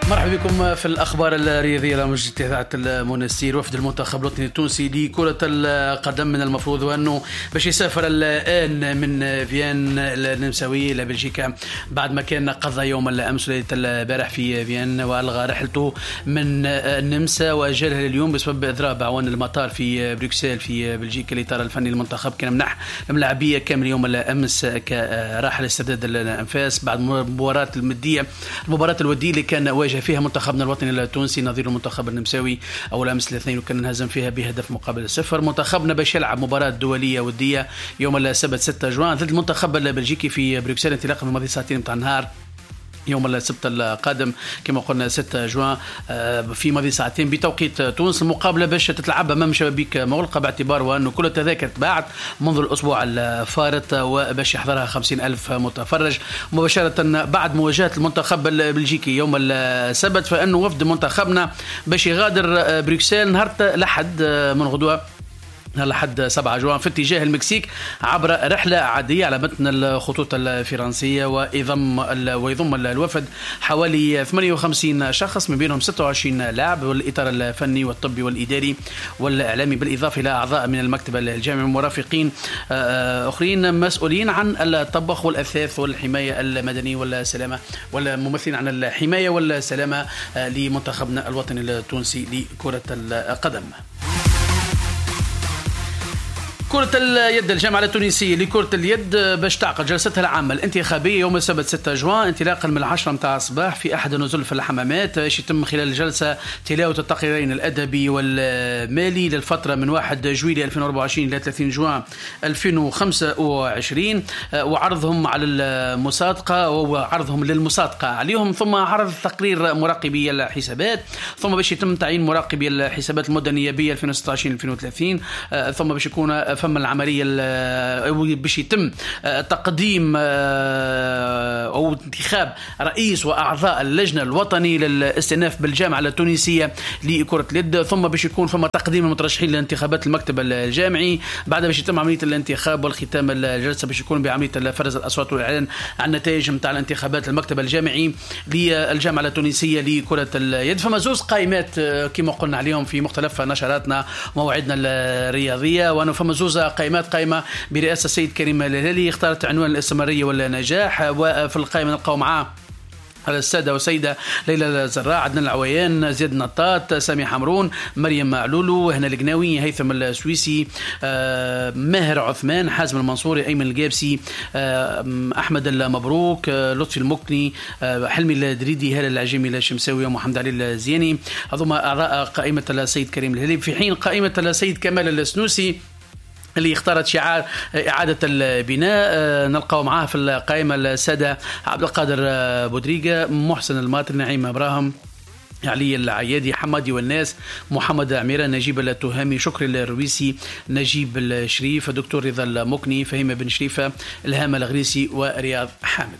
مرحبا بكم في الأخبار الرياضية لمجلس اتحاد المنستير. وفد المنتخب الوطني التونسي لكرة القدم من المفروض أنه باش يسافر الآن من فيان النمساوية إلى بلجيكا بعد ما كان قضى يوم الأمس ليلة البارح في فيان، وألغى رحلته من النمسا وأجلها اليوم بسبب إضراب عوان المطار في بروكسل في بلجيكا. الإطار الفني للمنتخب كان منح الملاعبية كامل يوم الأمس كراحل استرداد الأنفاس بعد المباراة الودية اللي كان واجه فيها منتخبنا الوطني التونسي نظير المنتخب النمساوي أول أمس الاثنين، وكان انهزم فيها بهدف مقابل 0. منتخبنا باش يلعب مباراة دولية ودية يوم السبت 6 جوان ضد المنتخب البلجيكي في بروكسل انطلاقا من ماضي ساعتين متاع النهار يوم السبت القادم كما قلنا 6 جوان في ماضي ساعتين بتوقيت تونس. المقابلة باش تتلعب أمام شبابيك مغلقة باعتبار وأنه كل التذاكر تباعت منذ الأسبوع الفارط وباش يحضرها 50,000 متفرج مباشرة بعد مواجهة المنتخب البلجيكي يوم السبت. فإنه وفد منتخبنا باش يغادر بروكسل نهار الأحد من غدوة لحد 7 جوان في اتجاه المكسيك عبر رحلة عادية على متن الخطوط الفرنسية، ويضم الوفد حوالي 58 شخص من بينهم 26 لاعب والإطار الفني والطبي والإداري والإعلامي، بالإضافة إلى أعضاء من المكتب الجامعي ومرافقين آخرين مسؤولين عن الطبخ والأثاث والحماية المدنية والسلامة والممثلين عن الحماية والسلامة لمنتخبنا الوطني التونسي لكرة القدم. كرة اليد، الجامعة التونسية لكرة اليد باش تعقد جلستها العامة الانتخابية يوم السبت 6 جوان انطلاقا من 10 متاع الصباح في أحد النزل في الحمامات. باش يتم خلال الجلسة تلاوة التقريرين الأدبي والمالي للفترة من 1 جويلية 2024 إلى 30 جوان 2025 وعرضهم على المصادقة وعرضهم للمصادقة عليهم، ثم عرض تقرير مراقبي الحسابات، ثم باش يتم تعيين مراقبي الحسابات المدة النيابية 2026-2030، ثم باش يكون فما العملية باش يتم تقديم أو انتخاب رئيس وأعضاء اللجنة الوطني للاستئناف بالجامعة التونسية لكرة اليد، ثم باش يكون فما تقديم المترشحين لانتخابات المكتب الجامعي. بعد باش يتم عملية الانتخاب والختام الجلسة باش يكون بعملية فرز الأصوات والإعلان عن النتائج متاع الانتخابات المكتب الجامعي للجامعة التونسية لكرة اليد. فما زوز قائمات كما قلنا عليهم في مختلف نشراتنا ومواعيدنا الرياضية، وأنه فما زوز قائمات، قائمة برئاسة السيد كريم الهلالي اختارت عنوان الاستمرارية والنجاح، وفي القائمة نلقاو معاه السادة وسيدة ليلى الزراع، عدنان العويان، زياد نطاط، سامي حمرون، مريم معلولو، هنا القناوي، هيثم السويسي، ماهر عثمان، حازم المنصوري، أيمن الجابسي، أحمد المبروك، لطفي المكني، حلمي الدريدي، هلا العجيمي، الشمساوي، ومحمد علي الزياني. هذوما أعضاء قائمة السيد كريم الهلالي، في حين قائمة السيد كمال السنوسي اللي اختارت شعار إعادة البناء نلقاو معاه في القائمة السادة عبد القادر بودريقة، محسن الماطري، نعيم إبراهيم، علي العيادي، حمادي والناس، محمد عميرة، نجيب التهامي، شكري الرويسي، نجيب الشريف، دكتور رضا المكني، فهيمة بن شريفة، الهام الغريسي، ورياض حامد.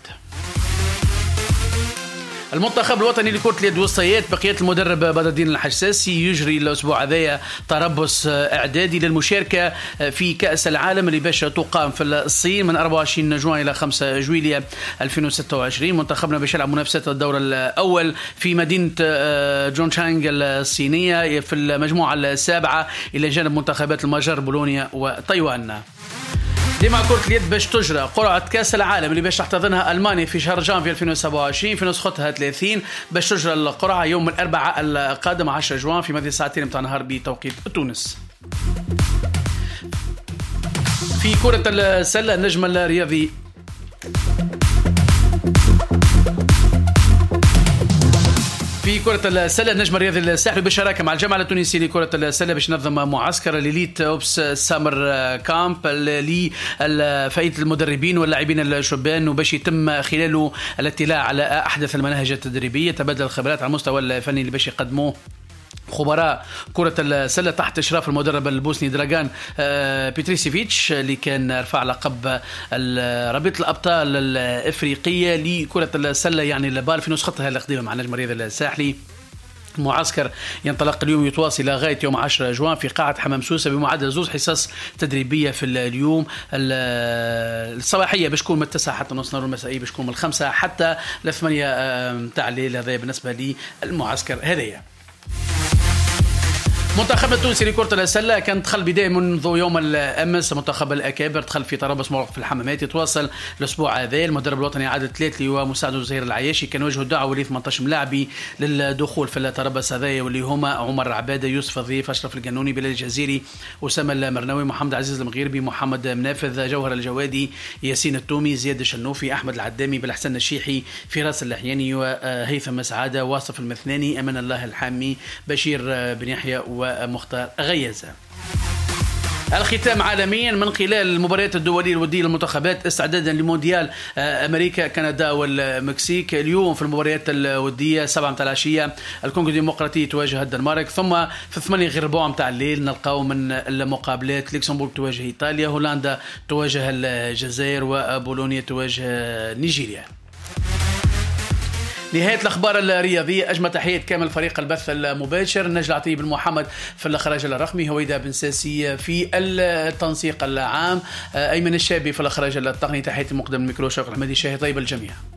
المنتخب الوطني لكرة اليد والصياد بقية المدرب بدر الدين الحساسي يجري الأسبوع هذايا تربص إعدادي للمشاركة في كأس العالم اللي باش تقام في الصين من 24 جوان إلى 5 جويلية 2026. منتخبنا باش يلعب منافسات الدور الأول في مدينة جونشانغ الصينية في المجموعة السابعة إلى جانب منتخبات المجر، بولونيا وتايوان. ديما كرة اليد باش تجرى قرعة كأس العالم اللي باش تحتضنها ألمانيا في شهر جانفي 2027 في نسختها 30 باش تجرى القرعة يوم الأربعاء القادم 10 جوان في ماضي ساعتين متاع نهار بتوقيت تونس. في كرة السلة النجم الرياضي في كرة السلة النجم الرياضي الساحلي بشراكة مع الجامعة التونسية لكرة السلة باش نظم معسكر ليليت أوبس سامر كامب لفائدة المدربين واللاعبين الشبان، وباش يتم خلاله الاطلاع على أحدث المناهج التدريبية، تبادل الخبرات على المستوى الفني اللي باش يقدموه خبراء كرة السلة تحت إشراف المدرب البوسني دراغان بيتريسيفيتش اللي كان رفع لقب رابطة الأبطال الإفريقية لكرة السلة يعني البال في نسختها القديمة مع النجم الرياضي الساحلي. معسكر ينطلق اليوم يتواصل لغاية يوم 10 جوان في قاعة حمام سوسة بمعدل 2 حصص تدريبية في اليوم. الصباحية باش تكون من 9 حتى نص نهار، المسائية باش تكون من 5 حتى 8 متاع الليل. هذا بالنسبة للمعسكر هذايا. منتخب التونسي لكرة السلة كان دخل بداية منذ يوم الأمس. منتخب الأكابر دخل في تربص مرق في الحمامات. يتواصل الأسبوع هذا. المدرب الوطني عدد 3 اللي هو مساعد زهير العياشي كان وجهه دعوة ل 18 ملاعبي للدخول في التربص هذايا، واللي هما عمر عبادة، يوسف الضيف، أشرف القانوني، بلال الجزيري، أسامة المرناوي، محمد عزيز المغيربي، محمد منافذ، جوهر الجوادي، ياسين التومي، زياد الشنوفي، أحمد العدامي، بالحسن الشيحي، فراس اللحياني، وهيثم مسعادة، واصف المثناني، أمان الله الحامي، بشير بن يحيى، ومختار غيازة. الختام عالميا من خلال المباريات الدولية الودية للمنتخبات استعدادا لمونديال أمريكا، كندا والمكسيك. اليوم في المباريات الودية 7 متاع العشية الكونغو الديمقراطي تواجه الدنمارك، ثم في 8 غير ربع متاع الليل نلقاو من المقابلات لوكسمبورغ تواجه إيطاليا، هولندا تواجه الجزائر، وبولونيا تواجه نيجيريا. نهاية الأخبار الرياضية. أجمل تحية كامل فريق البث المباشر، نجل عطية بن محمد في الإخراج الرقمي، هويدا بن ساسي في التنسيق العام، أيمن الشابي في الإخراج التقني. تحية مقدم الميكرو شرق الحمدي. شاهي طيب الجميع.